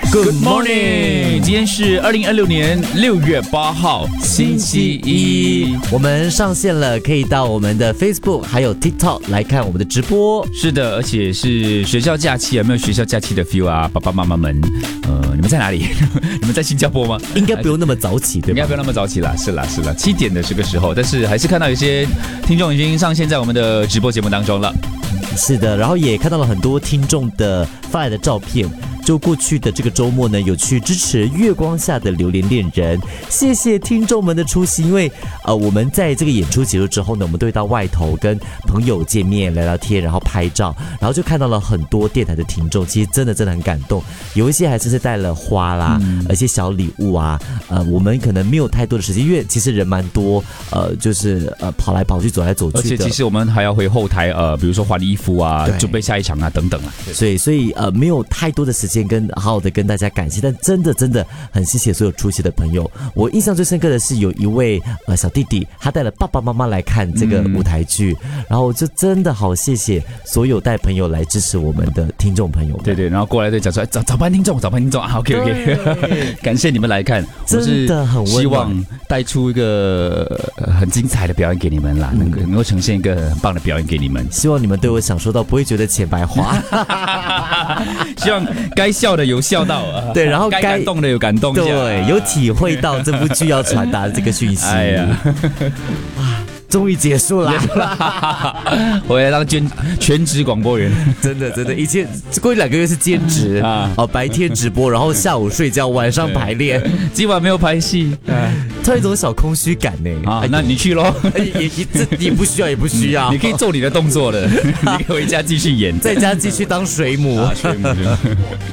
Good morning， 今天是2026年6月8号，星期一。 我们上线了，可以到我们的 Facebook 还有 TikTok 来看我们的直播。 是的，而且是学校假期，有没有学校假期的 feel 啊？爸爸妈妈们，你们在哪里？你们在新加坡吗？ 应该不用那么早起，对吧？ 应该不用那么早起啦，是啦，7点的这个时候，但是还是看到有些听众已经上线在我们的直播节目当中了。 是的，然后也看到了很多听众的发来的照片。就过去的这个周末呢，有去支持月光下的榴莲恋人，谢谢听众们的出席。因为我们在这个演出结束之后呢，我们都会到外头跟朋友见面聊聊天，然后拍照，然后就看到了很多电台的听众，其实真的很感动。有一些还真是带了花啦，一些小礼物啊。我们可能没有太多的时间，因为其实人蛮多，就是跑来跑去，走来走去的。 而且其实我们还要回后台，比如说换衣服啊，准备下一场啊，等等啊。 所以没有太多的时间好好的跟大家感谢，但真的很谢谢所有出席的朋友。我印象最深刻的是有一位小弟弟，他带了爸爸妈妈来看这个舞台剧，然后我就真的好谢谢所有带朋友来支持我们的听众朋友们。 对，然后过来对讲说，早班听众啊 ，OK， 感谢你们来看， 真的很温暖， 希望带出一个很精彩的表演给你们啦，能够呈现一个很棒的表演给你们。 希望你们对我享受到，不会觉得钱白花。 希望该笑的有笑到， 对，然后该感动的有感动， 对，有体会到这部剧要传达的这个讯息。 哎呀， 终于结束了， 我要当全职广播人， 真的，以前过去2个月是兼职白天直播，然后下午睡觉，晚上排练， 今晚没有拍戏， 突然一种小空虚感呢。 那你去咯， 也不需要， 你可以做你的动作的，你可以回家继续演， 在家继续当水母。